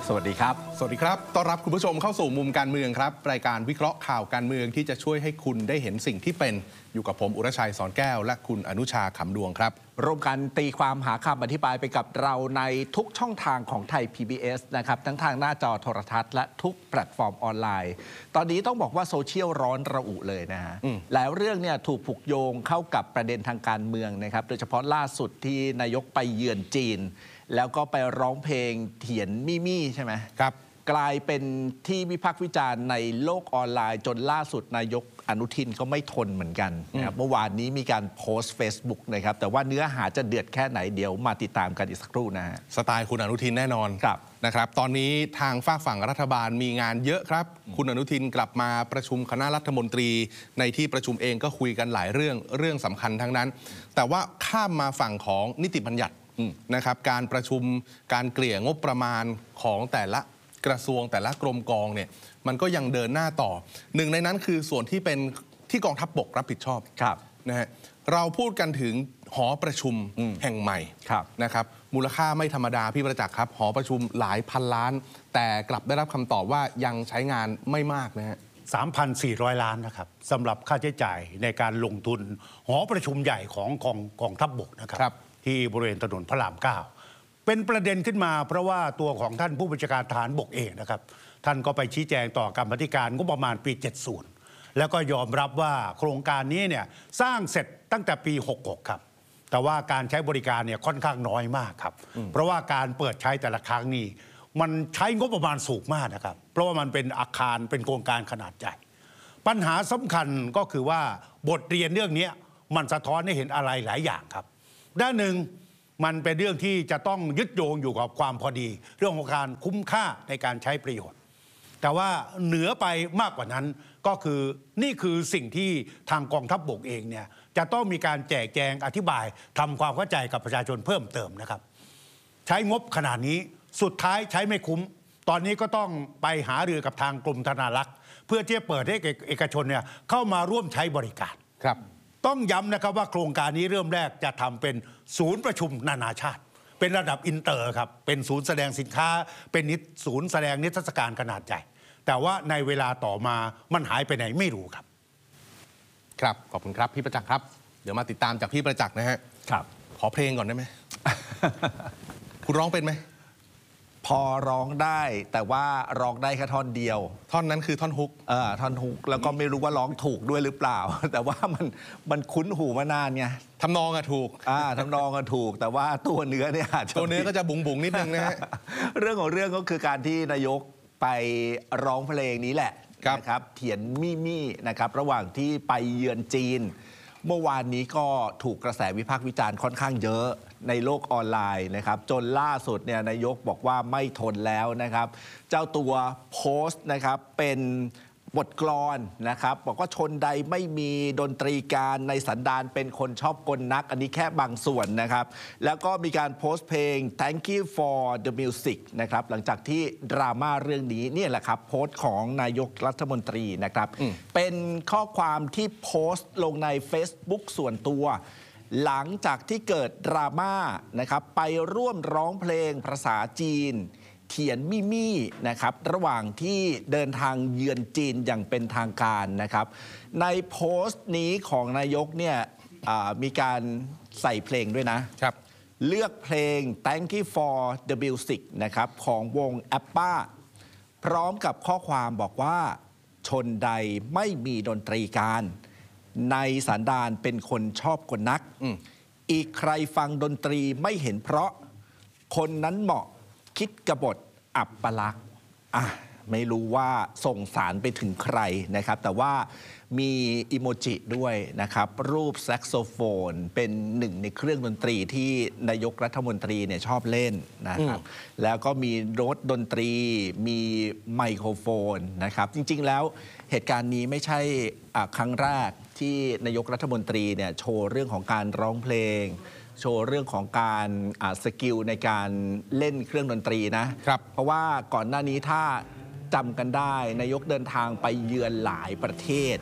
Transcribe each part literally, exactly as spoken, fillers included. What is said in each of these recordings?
สวัสดีครับสวัสดีครับต้อนรับคุณผู้ชมเข้าสู่มุมการเมืองครับรายการวิเคราะห์ข่าวการเมืองที่จะช่วยให้คุณได้เห็นสิ่งที่เป็นอยู่กับผมอุรชัยสอนแก้วและคุณอนุชาขำดวงครับร่วมกันตีความหาคำอธิบายไปกับเราในทุกช่องทางของไทย พี บี เอส นะครับทั้งทางหน้าจอโทรทัศน์และทุกแพลตฟอร์มออนไลน์ตอนนี้ต้องบอกว่าโซเชียลร้อนระอุเลยนะฮะแล้วเรื่องเนี่ยถูกผูกโยงเข้ากับประเด็นทางการเมืองนะครับโดยเฉพาะล่าสุดที่นายกไปเยือนจีนแล้วก็ไปร้องเพลงเถียนมี่มี่ใช่ไหมครับกลายเป็นที่วิพากษ์วิจารณ์ในโลกออนไลน์จนล่าสุดนายกอนุทินก็ไม่ทนเหมือนกันนะครับเมื่อวานนี้มีการโพสต์ Facebook นะครับแต่ว่าเนื้อหาจะเดือดแค่ไหนเดี๋ยวมาติดตามกันอีกสักครู่นะฮะสไตล์คุณอนุทินแน่นอนนะครับตอนนี้ทางฝากฝั่งรัฐบาลมีงานเยอะครับคุณอนุทินกลับมาประชุมคณะรัฐมนตรีในที่ประชุมเองก็คุยกันหลายเรื่องเรื่องสำคัญทั้งนั้นแต่ว่าข้ามมาฝั่งของนิติบัญญัตินะครับการประชุมการเกลี่ยงบประมาณของแต่ละกระทรวงแต่ละกรมกองเนี่ยมันก็ยังเดินหน้าต่อหนึ่งในนั้นคือส่วนที่เป็นที่กองทัพบกรับผิดชอบนะฮะเราพูดกันถึงหอประชุมแห่งใหม่นะครับมูลค่าไม่ธรรมดาพี่ประจักษ์ครับหอประชุมหลายพันล้านแต่กลับได้รับคำตอบว่ายังใช้งานไม่มากนะฮะสามพันสี่ร้อย ล้านนะครับสำหรับค่าใช้จ่ายในการลงทุนหอประชุมใหญ่ของกองกองทัพบกนะครับรบที่บริเวณถนนพระรามเก้าเป็นประเด็นขึ้นมาเพราะว่าตัวของท่านผู้บัญชาการทหารบกเองนะครับท่านก็ไปชี้แจงต่อกรรมาธิการงบประมาณปีเจ็ดสิบแล้วก็ยอมรับว่าโครงการนี้เนี่ยสร้างเสร็จตั้งแต่ปีหกหกครับแต่ว่าการใช้บริการเนี่ยค่อนข้างน้อยมากครับเพราะว่าการเปิดใช้แต่ละครั้งนี่มันใช้งบประมาณสูงมากนะครับเพราะว่ามันเป็นอาคารเป็นโครงการขนาดใหญ่ปัญหาสำคัญก็คือว่าบทเรียนเรื่องนี้มันสะท้อนให้เห็นอะไรหลายอย่างครับด้านหนึ่งมันเป็นเรื่องที่จะต้องยึดโยงอยู่กับความพอดีเรื่องของการคุ้มค่าในการใช้ประโยชน์แต่ว่าเหนือไปมากกว่านั้นก็คือนี่คือสิ่งที่ทางกองทัพบกเองเนี่ยจะต้องมีการแจกแจงอธิบายทำความเข้าใจกับประชาชนเพิ่มเติมนะครับใช้งบขนาดนี้สุดท้ายใช้ไม่คุ้มตอนนี้ก็ต้องไปหารือกับทางกรมธนารักษ์เพื่อที่จะเปิดให้เอกชนเนี่ยเข้ามาร่วมใช้บริการครับต้องย้ำนะครับว่าโครงการนี้เริ่มแรกจะทำเป็นศูนย์ประชุมนานาชาติเป็นระดับอินเตอร์ครับเป็นศูนย์แสดงสินค้าเป็นนิศูนย์แสดงนิทรรศการขนาดใหญ่แต่ว่าในเวลาต่อมามันหายไปไหนไม่รู้ครับครับขอบคุณครับพี่ประจักษ์ครับเดี๋ยวมาติดตามจากพี่ประจักษ์นะฮะครับขอเพลงก่อนได้ไหม คุณร้องเป็นไหมพอร้องได้แต่ว่าร้องได้แค่ท่อนเดียวท่อนนั้นคือท่อนฮุกเออท่อนฮุกแล้วก็ไม่รู้ว่าร้องถูกด้วยหรือเปล่าแต่ว่ามันมันคุ้นหูมานานไงทำนองอะถูกอ่าทำนองอะถูกแต่ว่าตัวเนื้อเนี่ยตัวเนื้อก็จะบุ๋งบุ๋งนิดนึงนะฮะเรื่องของเรื่องก็คือการที่นายกไปร้องเพลงนี้แหละนะครับเถียนมี่มี่นะครับระหว่างที่ไปเยือนจีนเมื่อวานนี้ก็ถูกกระแสวิพากษ์วิจารณ์ค่อนข้างเยอะในโลกออนไลน์นะครับจนล่าสุดเนี่ยนายกบอกว่าไม่ทนแล้วนะครับเจ้าตัวโพสต์นะครับเป็นบทกลอนนะครับบอกว่าชนใดไม่มีดนตรีการในสันดานเป็นคนชอบกลนักอันนี้แค่บางส่วนนะครับแล้วก็มีการโพสต์เพลง thank you for the music นะครับหลังจากที่ดราม่าเรื่องนี้นี่แหละครับโพสต์ของนายกรัฐมนตรีนะครับเป็นข้อความที่โพสต์ลงใน Facebook ส่วนตัวหลังจากที่เกิดดราม่านะครับไปร่วมร้องเพลงภาษาจีนเถียนมี่มี่นะครับระหว่างที่เดินทางเยือนจีนอย่างเป็นทางการนะครับในโพสต์นี้ของนายกเนี่ยมีการใส่เพลงด้วยนะครับเลือกเพลง thank you for the music นะครับของวงแอปป้าพร้อมกับข้อความบอกว่าชนใดไม่มีดนตรีการในสันดานเป็นคนชอบคนนัก อ, อีกใครฟังดนตรีไม่เห็นเพราะคนนั้นเหมาะคิดกบฏอับปลักษณ์อ่ะไม่รู้ว่าส่งสารไปถึงใครนะครับแต่ว่ามีอิโมจิด้วยนะครับรูปแซกโซโฟนเป็นหนึ่งในเครื่องดนตรีที่นายกรัฐมนตรีเนี่ยชอบเล่นนะครับแล้วก็มีรถดนตรีมีไมโครโฟนนะครับจริงๆแล้วเหตุการณ์นี้ไม่ใช่ครั้งแรกที่นายกรัฐมนตรีเนี่ยโชว์เรื่องของการร้องเพลงโชว์เรื่องของการสกิลในการเล่นเครื่องดนตรีนะครับเพราะว่าก่อนหน้านี้ถ้าจำกันได้นายกเดินทางไปเยือนหลายประเทศ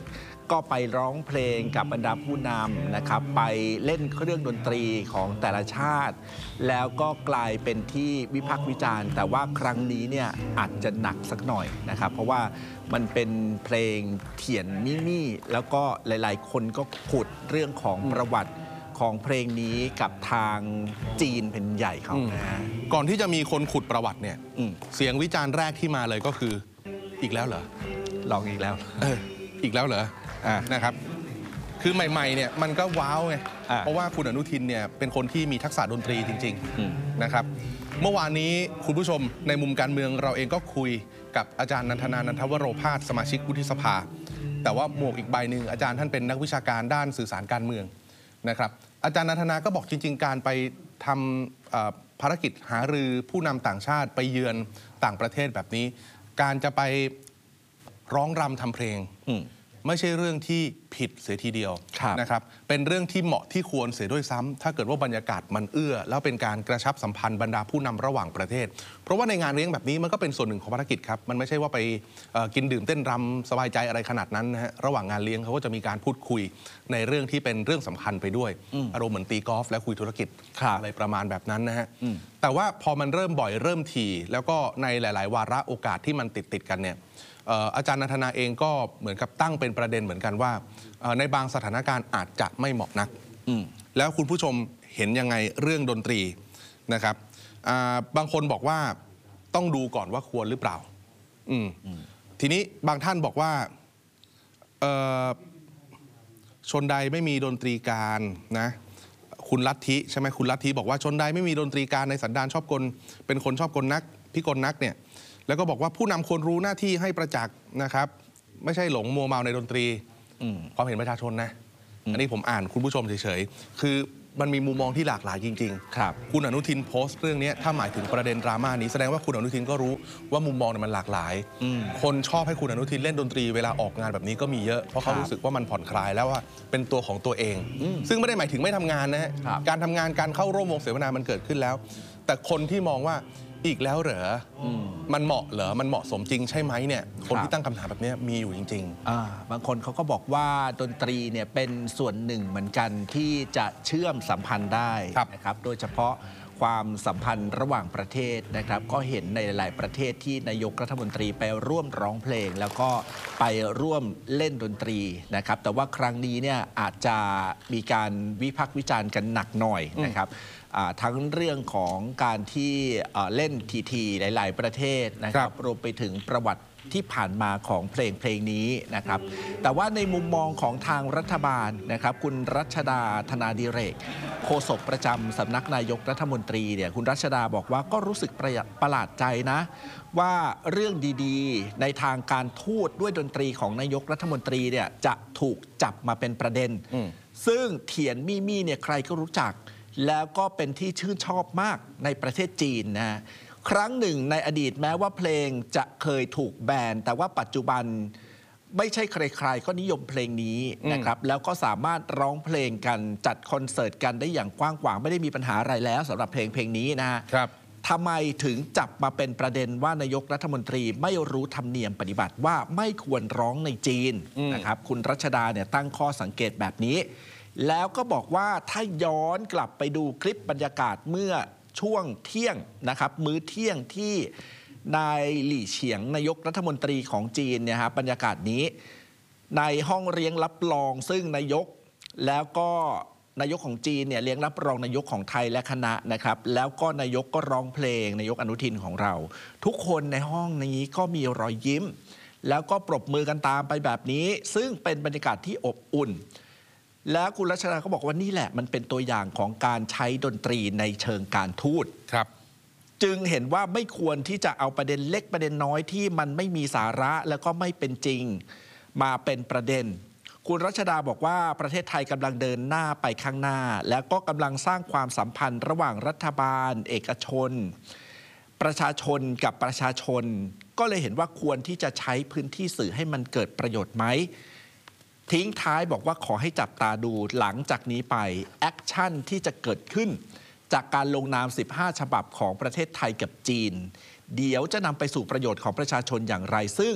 ก็ไปร้องเพลงกับบรรดาผู้นำนะครับไปเล่นเครื่องดนตรีของแต่ละชาติ แล้วก็กลายเป็นที่วิพากษ์วิจารณ์แต่ว่าครั้งนี้เนี่ยอาจจะหนักสักหน่อยนะครับเพราะว่ามันเป็นเพลงเถียนมิมี่แล้วก็หลายๆ คนก็ขุดเรื่องของประวัติของเพลงนี้กับทางจีนเป็นใหญ่เขานะก่อนที่จะมีคนขุดประวัติเนี่ยอืมเสียงวิจารณ์แรกที่มาเลยก็คืออีกแล้วเหรอลองอีกแล้วเอออีกแล้วเหรออ่านะครับ คือใหม่ๆเนี่ยมันก็ว้าวไงอ่าเพราะว่าคุณอนุทินเนี่ยเป็นคนที่มีทักษะดนตรีจริงอืมๆนะครับ เมื่อวานนี้คุณผู้ชมในมุมการเมืองเราเองก็คุยกับอาจารย์นันทนานันทวโรพาสสมาชิกวุฒิสภา แต่ว่าหมวกอีกใบหนึ่งอาจารย์ท่านเป็นนักวิชาการด้านสื่อสารการเมืองนะครับ อาจารย์นันทนาก็บอกจริงๆ การไปทำเอ่อภารกิจหารือผู้นำต่างชาติไปเยือนต่างประเทศแบบนี้ การจะไปร้องรำทำเพลงอืมไม่ใช่เรื่องที่ผิดเสียทีเดียวครับนะครับ เป็นเรื่องที่เหมาะที่ควรเสียด้วยซ้ำถ้าเกิดว่าบรรยากาศมันเอื้อ แล้วเป็นการกระชับสัมพันธ์บรรดาผู้นำระหว่างประเทศ เพราะว่าในงานเลี้ยงแบบนี้มันก็เป็นส่วนหนึ่งของภารกิจครับ มันไม่ใช่ว่าไปเอ่อกินดื่มเต้นรำสบายใจอะไรขนาดนั้นนะฮะ ระหว่างงานเลี้ยงเขาก็จะมีการพูดคุยในเรื่องที่เป็นเรื่องสำคัญไปด้วย อารมณ์เหมือนตีกอล์ฟและคุยธุรกิจครับอะไรประมาณแบบนั้นนะฮะ แต่ว่าพอมันเริ่มบ่อยเริ่มถี่แล้วก็ในหลาย ๆ วาระโอกาสที่มันติดติดๆกันเนี่ยเอ่ออาจารย์นันทนาเองก็เหมือนกับตั้งเป็นประเด็นเหมือนกันว่าเอ่อในบางสถานการณ์อาจจะไม่เหมาะนักอืมแล้วคุณผู้ชมเห็นยังไงเรื่องดนตรีนะครับอ่าบางคนบอกว่าต้องดูก่อนว่าควรหรือเปล่าอืมทีนี้บางท่านบอกว่าเอ่อชนใดไม่มีดนตรีการนะคุณลัทธิใช่ไหมคุณลัทธิบอกว่าชนใดไม่มีดนตรีการในสันดานชอบกลเป็นคนชอบกลนักพิกลนักเนี่ยแล้วก็บอกว่าผู้นำควรรู้หน้าที่ให้ประจักษ์นะครับ ไม่ใช่หลงมัวเมาในดนตรีอืมความเห็นประชาชนนะ อันนี้ผมอ่านคุณผู้ชมเฉยๆ คือมันมีมุมมองที่หลากหลายจริงๆครับคุณอนุทินโพสต์เรื่องนี้ถ้าหมายถึงประเด็นดราม่านี้แสดงว่าคุณอนุทินก็รู้ว่ามุมมองเนี่ยมันหลากหลายอืมคนชอบให้คุณอนุทินเล่นดนตรีเวลาออกงานแบบนี้ก็มีเยอะ เพราะเขาครับรู้สึกว่ามันผ่อนคลายแล้วว่าเป็นตัวของตัวเอง ซึ่งไม่ได้หมายถึงไม่ทำงานนะฮะครับการทำงานการเข้าร่วมวงเสวนามันเกิดขึ้นแล้ว แต่คนที่มองว่าอีกแล้วเหรออมันเหมาะเหรอมันเหมาะสมจริงใช่ไหมเนี่ยคนครับที่ตั้งคำถามแบบนี้มีอยู่จริง ๆอ่าบางคนเขาก็บอกว่าดนตรีเนี่ยเป็นส่วนหนึ่งเหมือนกันที่จะเชื่อมสัมพันธ์ได้ครับนะครับโดยเฉพาะความสัมพันธ์ระหว่างประเทศนะครับก็เห็นในหลาย ๆ ประเทศที่นายกรัฐมนตรีไปร่วมร้องเพลง แล้วก็ไปร่วมเล่นดนตรีนะครับแต่ว่าครั้งนี้เนี่ยอาจจะมีการวิพากษ์วิจารณ์กันหนักหน่อยนะครับอ่าทั้งเรื่องของการที่เอ่อเล่นทีทีหลาย ๆ ประเทศนะคครัรับบ รวมไปถึงประวัติที่ผ่านมาของเพลงเพลงนี้นะครับแต่ว่าในมุมมองของทางรัฐบาลนะครับคุณรัชดาธนาดิเรกโฆษกประจำสำนักนายกรัฐมนตรีเนี่ยคุณรัชดาบอกว่าก็รู้สึกประหยัดประหลาดใจนะว่าเรื่องดีๆ ในทางการทูตด้วยดนตรีของนายกรัฐมนตรีเนี่ยจะถูกจับมาเป็นประเด็น ซึ่งเถียนมี่มี่เนี่ยใครก็รู้จัก แล้วก็เป็นที่ชื่นชอบมากในประเทศจีนนะฮะครั้งหนึ่งในอดีตแม้ว่าเพลงจะเคยถูกแบนแต่ว่าปัจจุบันไม่ใช่ใครๆก็นิยมเพลงนี้นะครับแล้วก็สามารถร้องเพลงกันจัดคอนเสิร์ตกันได้อย่างกว้างขวางไม่ได้มีปัญหาอะไรแล้วสำหรับเพลงเพลงนี้นะฮะครับทำไมถึงจับมาเป็นประเด็นว่านายกรัฐมนตรีไม่รู้ธรรมเนียมปฏิบัติว่าไม่ควรร้องในจีนนะครับคุณรัชดาเนี่ยตั้งข้อสังเกตแบบนี้ แล้วก็บอกว่าถ้าย้อนกลับไปดูคลิปบรรยากาศเมื่อช่วงเที่ยงนะครับมื้อเที่ยงที่นายหลี่เฉียงนายกรัฐมนตรีของจีนเนี่ยฮะบรรยากาศนี้ในห้องเลี้ยงรับรองซึ่งนายกแล้วก็นายกของจีนเนี่ยเลี้ยงรับรองนายกของไทยและคณะนะครับแล้วก็นายกก็ร้องเพลงนายกอนุทินของเรา ทุกคนในห้องนี้ก็มีรอยยิ้ม แล้วก็ปรบมือกันตามไปแบบนี้ ซึ่งเป็นบรรยากาศที่อบอุ่น แล้วคุณรัชดาก็บอกว่านี่แหละมันเป็นตัวอย่างของการใช้ดนตรีในเชิงการทูตครับจึงเห็นว่าไม่ควรที่จะเอาประเด็นเล็กประเด็นน้อยที่มันไม่มีสาระแล้วก็ไม่เป็นจริงมาเป็นประเด็น คุณรัชดาบอกว่าประเทศไทยกำลังเดินหน้าไปข้างหน้า แล้วก็กำลังสร้างความสัมพันธ์ระหว่างรัฐบาล เอกชน ประชาชนกับประชาชน ก็เลยเห็นว่าควรที่จะใช้พื้นที่สื่อให้มันเกิดประโยชน์ไหม ทิ้งท้ายบอกว่าขอให้จับตาดูหลังจากนี้ไปแอคชั่นที่จะเกิดขึ้น จากการลงนาม สิบห้า ฉบับของประเทศไทยกับจีน เดี๋ยวจะนำไปสู่ประโยชน์ของประชาชนอย่างไร ซึ่ง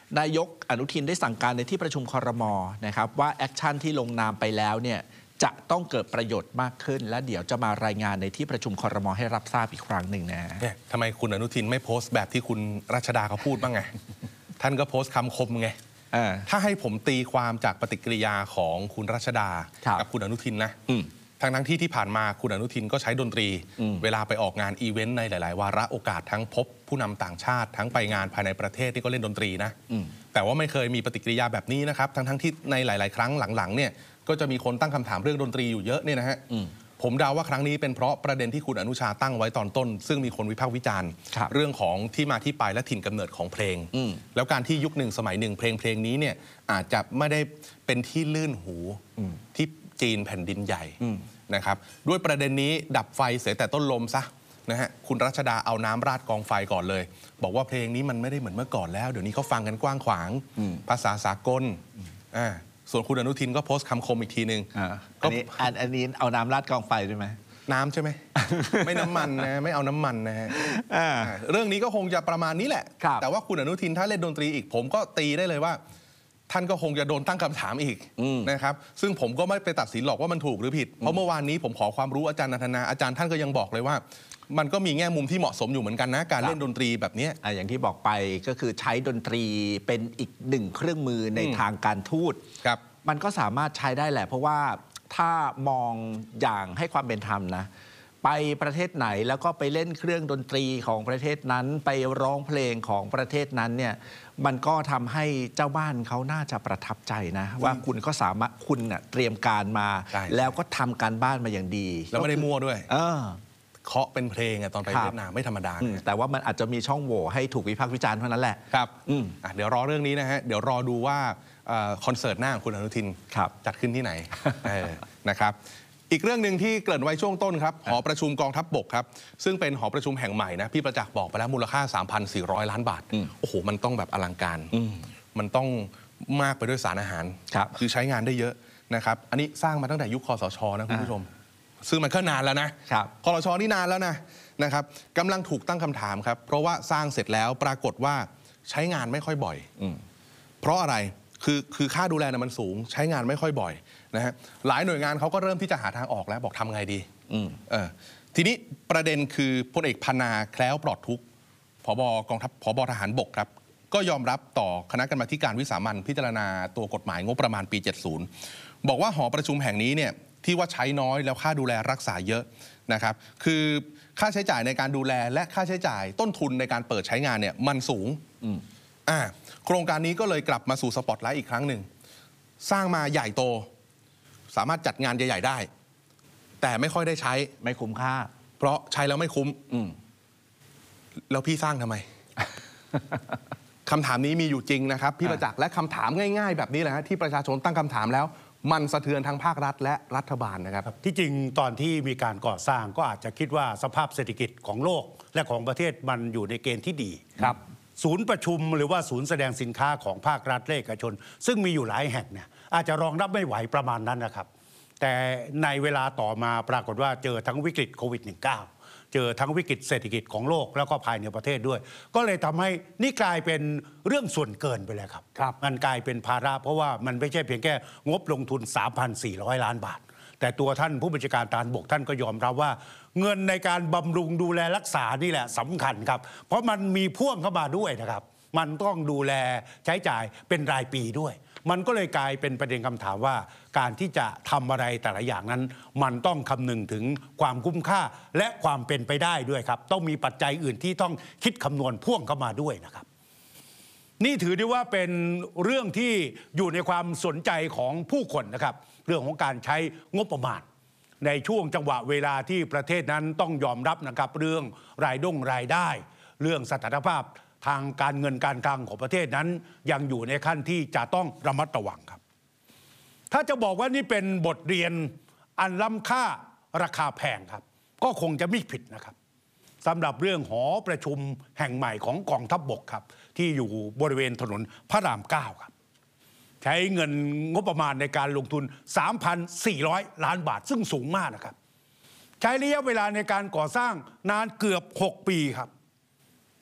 นายกอนุทินได้สั่งการในที่ประชุมครม.นะครับว่าแอคชั่นที่ลงนามไปแล้วเนี่ยจะต้องเกิดประโยชน์มากขึ้นและเดี๋ยวจะมารายงานในที่ประชุมครม.ให้รับทราบอีกครั้งหนึ่งนะเนี่ยทำไมคุณอนุทินไม่โพสต์แบบที่คุณรัชดาเขาพูดบ้างไง ท่านก็โพสต์คำคมไงถ้าให้ผมตีความจากปฏิกิริยาของคุณรัชดากับคุณอนุทินนะทั้งทั้งที่ที่ผ่านมาคุณอนุทินก็ใช้ดนตรีเวลาไปออกงานอีเวนต์ในหลายๆวาระโอกาสทั้งพบผู้นำต่างชาติทั้งไปงานภายในประเทศที่ก็เล่นดนตรีนะแต่ว่าไม่เคยมีปฏิกิริยาแบบนี้นะครับทั้งทั้งที่ในหลายๆครั้งหลังๆเนี่ยก็จะมีคนตั้งคำถามเรื่องดนตรีอยู่เยอะเนี่ยนะฮะผมเดาว่าครั้งนี้เป็นเพราะประเด็นที่คุณอนุชาตั้งไว้ตอนต้นซึ่งมีคนวิพากษ์วิจารณ์เรื่องของที่มาที่ไปและถิ่นกำเนิดของเพลงแล้วการที่ยุคหนึ่งสมัยหนึ่งเพลงเพลงนี้เนี่ยอาจจะไม่ได้เป็นที่ลื่นหูที่จีนแผ่นดินใหญ่นะครับด้วยประเด็นนี้ดับไฟเสียแต่ต้นลมซะนะฮะคุณรัชดาเอาน้ำราดกองไฟก่อนเลยบอกว่าเพลงนี้มันไม่ได้เหมือนเมื่อก่อนแล้วเดี๋ยวนี้เขาฟังกันกว้างขวางภาษาสากลอ่าส่วนคุณอนุทินก็โพสต์คำคมอีกทีหนึ่งอันนี้อันนี้เอาน้ำราดกองไฟใช่ไหมน้ำใช่ไหม ไม่น้ำมันนะไม่เอาน้ำมันนะฮะเรื่องนี้ก็คงจะประมาณนี้แหละแต่ว่าคุณอนุทินถ้าเล่นดนตรีอีกผมก็ตีได้เลยว่าท่านก็คงจะโดนตั้งคำถามอีกนะครับซึ่งผมก็ไม่ไปตัดสินหรอกว่ามันถูกหรือผิดเพราะเมื่อวานนี้ผมขอความรู้อาจารย์นันทนาอาจารย์ท่านก็ยังบอกเลยว่ามันก็มีแง่มุมที่เหมาะสมอยู่เหมือนกันนะการเล่นดนตรีแบบนี้อย่างที่บอกไปก็คือใช้ดนตรีเป็นอีกหนึ่งเครื่องมือในทางการทูตมันก็สามารถใช้ได้แหละเพราะว่าถ้ามองอย่างให้ความเป็นธรรมนะไปประเทศไหนแล้วก็ไปเล่นเครื่องดนตรีของประเทศนั้นไปร้องเพลงของประเทศนั้นเนี่ยมันก็ทำให้เจ้าบ้านเขาน่าจะประทับใจนะว่าคุณก็สามารถคุณเตรียมการมาแล้วก็ทำการบ้านมาอย่างดีแล้วไม่ได้มั่วด้วยเออเคาะเป็นเพลงตอนไปเวียดนามไม่ธรรมดาแต่ว่ามันอาจจะมีช่องโหว่ให้ถูกวิพากษ์วิจารณ์เท่านั้นแหละครับเดี๋ยวรอเรื่องนี้นะฮะเดี๋ยวรอดูว่าคอนเสิร์ตหน้าของคุณอนุทินจัดขึ้นที่ไหนนะครับอีกเรื่องหนึ่งที่เกริ่นไว้ช่วงต้นครับหอประชุมกองทัพบกครับซึ่งเป็นหอประชุมแห่งใหม่นะพี่ประจักษ์บอกไปแล้วมูลค่า สามพันสี่ร้อย ล้านบาทโอ้โหมันต้องแบบอลังการมันต้องมากไปด้วยสารอาหารคือใช้งานได้เยอะนะครับอันนี้สร้างมาตั้งแต่ยุคคสช.นะคุณผู้ชมซึ่งมันก็นานแล้วนะคสช.นี่นานแล้วนะนะครับกำลังถูกตั้งคำถามครับเพราะว่าสร้างเสร็จแล้วปรากฏว่าใช้งานไม่ค่อยบ่อยเพราะอะไรคือคือค่าดูแลนะมันสูงใช้งานไม่ค่อยบ่อยนะฮะหลายหน่วยงานเขาก็เริ่มที่จะหาทางออกแล้วบอกทำไงดีเออทีนี้ประเด็นคือพลเอกพนาแคล้วปลอดทุกข์ผบ.กองทัพผบ.ทหารบกครับก็ยอมรับต่อคณะกรรมาธิการวิสามัญพิจารณาตัวกฎหมายงบประมาณปีเจ็ดสิบบอกว่าหอประชุมแห่งนี้เนี่ยที่ว่าใช้น้อยแล้วค่าดูแลรักษาเยอะนะครับคือค่าใช้จ่ายในการดูแลและค่าใช้จ่ายต้นทุนในการเปิดใช้งานเนี่ยมันสูงอ่าโครงการนี้ก็เลยกลับมาสู่สปอตไลท์อีกครั้งหนึ่งสร้างมาใหญ่โตสามารถจัดงานใหญ่ๆได้แต่ไม่ค่อยได้ใช้ไม่คุ้มค่าเพราะใช้แล้วไม่คุ้มแล้วพี่สร้างทำไม คำถามนี้มีอยู่จริงนะครับพี่ประจักษ์และคำถามง่ายๆแบบนี้แหละฮะที่ประชาชนตั้งคำถามแล้วมันสะเทือนทั้งภาครัฐและรัฐบาลนะครับที่จริงตอนที่มีการก่อสร้างก็อาจจะคิดว่าสภาพเศรษฐกิจของโลกและของประเทศมันอยู่ในเกณฑ์ที่ดีครับศูนย์ประชุมหรือว่าศูนย์แสดงสินค้าของภาครัฐและเอกชนซึ่งมีอยู่หลายแห่งเนี่ยอาจจะรองรับไม่ไหวประมาณนั้นนะครับแต่ในเวลาต่อมาปรากฏว่าเจอทั้งวิกฤตโควิด สิบเก้า เจอทั้งวิกฤตเศรษฐกิจของโลกแล้วก็ภายในประเทศด้วยก็เลยทำให้นี่กลายเป็นเรื่องส่วนเกินไปเลยครับครับมันกลายเป็นภาระเพราะว่ามันไม่ใช่เพียงแค่งบลงทุน สามพันสี่ร้อย ล้านบาทแต่ตัวท่านผู้บัญชาการทหารบกท่านก็ยอมรับว่าเงินในการบำรุงดูแลรักษานี่แหละสำคัญครับเพราะมันมีพ่วงเข้ามาด้วยนะครับมันต้องดูแลใช้จ่ายเป็นรายปีด้วยมันก็เลยกลายเป็นประเด็นคำถามว่าการที่จะทำอะไรแต่ละอย่างนั้นมันต้องคำนึงถึงความคุ้มค่าและความเป็นไปได้ด้วยครับต้องมีปัจจัยอื่นที่ต้องคิดคำนวณพ่วงเข้ามาด้วยนะครับนี่ถือได้ว่าเป็นเรื่องที่อยู่ในความสนใจของผู้คนนะครับเรื่องของการใช้งบประมาณในช่วงจังหวะเวลาที่ประเทศนั้นต้องยอมรับนะครับเรื่องรายด้งรายได้เรื่องสถานภาพทางการเงินการคลังของประเทศนั้นยังอยู่ในขั้นที่จะต้องระมัดระวังครับถ้าจะบอกว่านี่เป็นบทเรียนอันล้ำค่าราคาแพงครับก็คงจะไม่ผิดนะครับสำหรับเรื่องหอประชุมแห่งใหม่ของกองทัพบกครับที่อยู่บริเวณถนนพระรามเก้าครับใช้เงินงบประมาณในการลงทุน สามพันสี่ร้อย ล้านบาทซึ่งสูงมากนะครับใช้ระยะเวลาในการก่อสร้างนานเกือบหกปีครับ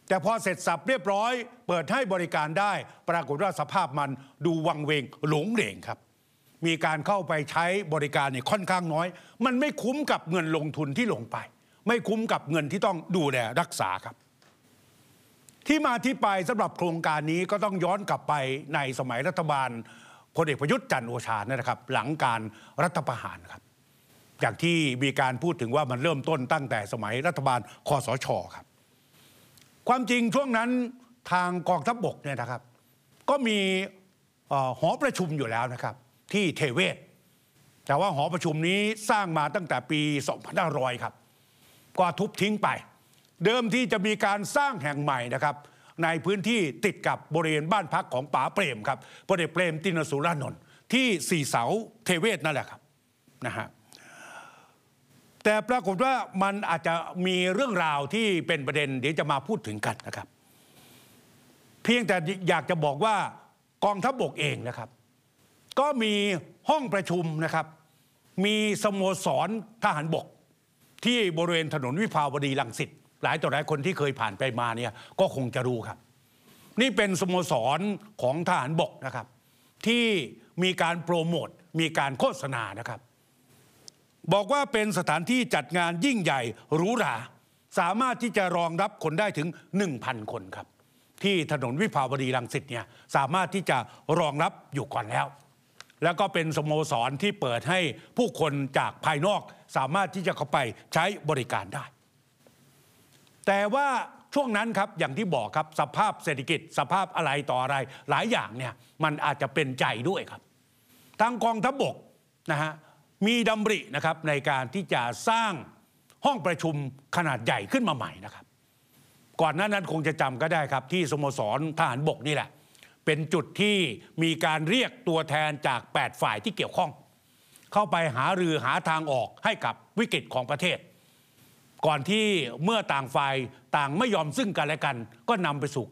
แต่พอเสร็จสับเรียบร้อยเปิดให้บริการได้ปรากฏว่าสภาพมันดูวังเวงหลงเหลงครับมีการเข้าไปใช้บริการเนี่ยค่อนข้างน้อยมันไม่คุ้มกับเงินลงทุนที่ลงไปไม่คุ้มกับเงินที่ต้องดูแลรักษาครับที่มาที่ไปสำหรับโครงการนี้ก็ต้องย้อนกลับไปในสมัยรัฐบาลพลเอกประยุทธ์จันทร์โอชานะครับหลังการรัฐประหารครับอย่างที่มีการพูดถึงว่ามันเริ่มต้นตั้งแต่สมัยรัฐบาลคสช.ครับความจริงช่วงนั้นทางกองทัพบกเนี่ยนะครับก็มีหอประชุมอยู่แล้วนะครับที่เทเวศแต่ว่าหอประชุมนี้สร้างมาตั้งแต่ปีสองพันห้าร้อยครับก็ทุบทิ้งไปเดิมที่จะมีการสร้างแห่งใหม่นะครับในพื้นที่ติดกับบริเวณบ้านพักของป๋าเปรมครับพลเอกเปรมตินสุรานนท์ที่สี่เสาเทเวศนั่นแหละครับนะฮะแต่ปรากฏว่ามันอาจจะมีเรื่องราวที่เป็นประเด็นเดี๋ยวจะมาพูดถึงกันนะครับเพียงแต่อยากจะบอกว่ากองทัพบกเองนะครับก็มีห้องประชุมนะครับมีสโมสรทหารบกที่บริเวณถนนวิภาวดีรังสิตหลายต่อหลายคนที่เคยผ่านไปมาเนี่ยก็คงจะรู้ครับนี่เป็นสโมสรของทหารบกนะครับที่มีการโปรโมทมีการโฆษณานะครับบอกว่าเป็นสถานที่จัดงานยิ่งใหญ่หรูหราสามารถที่จะรองรับคนได้ถึง หนึ่งพัน คนครับที่ถนนวิภาวดีรังสิตเนี่ยสามารถที่จะรองรับอยู่ก่อนแล้วแล้วก็เป็นสโมสรที่เปิดให้ผู้คนจากภายนอกสามารถที่จะเข้าไปใช้บริการได้แต่ว่าช่วงนั้นครับอย่างที่บอกครับสภาพเศรษฐกิจสภาพอะไรต่ออะไรหลายอย่างเนี่ยมันอาจจะเป็นใจด้วยครับทางกองทัพบกนะฮะมีดำรินะครับในการที่จะสร้างห้องประชุมขนาดใหญ่ขึ้นมาใหม่นะครับก่อนหน้านั้นคงจะจำก็ได้ครับที่สโมสรทหารบกนี่แหละเป็นจุดที่มีการเรียกตัวแทนจากแปดฝ่ายที่เกี่ยวข้องเข้าไปหารือหาทางออกให้กับวิกฤตของประเทศก่อนที่เมื่อต่างฝ่ายต่างไม่ยอมซึ่งกันและกันก็นำไปสู่